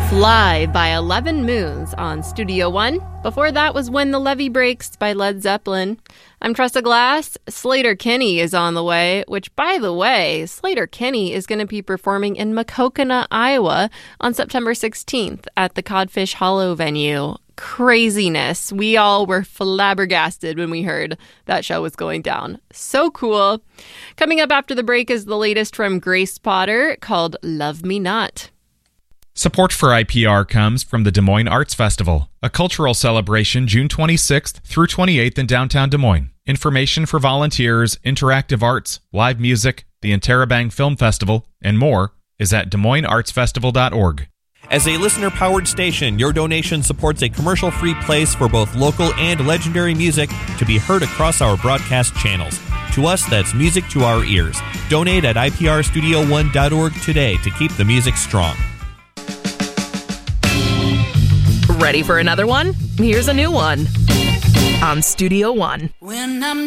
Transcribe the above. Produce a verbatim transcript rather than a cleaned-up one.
Fly by eleven Moons on Studio One. Before that was When the Levee Breaks by Led Zeppelin. I'm Tressa Glass. Sleater-Kinney is on the way, which, by the way, Sleater-Kinney is going to be performing in Maquoketa, Iowa on September sixteenth at the Codfish Hollow venue. Craziness. We all were flabbergasted when we heard that show was going down. So cool. Coming up after the break is the latest from Grace Potter called Love Me Not. Support for I P R comes from the Des Moines Arts Festival, a cultural celebration June twenty-sixth through twenty-eighth in downtown Des Moines. Information for volunteers, interactive arts, live music, the Interrobang Film Festival, and more is at des moines arts festival dot org. As a listener-powered station, your donation supports a commercial-free place for both local and legendary music to be heard across our broadcast channels. To us, that's music to our ears. Donate at I P R studio one dot org today to keep the music strong. Ready for another one? Here's a new one on Studio One. When I'm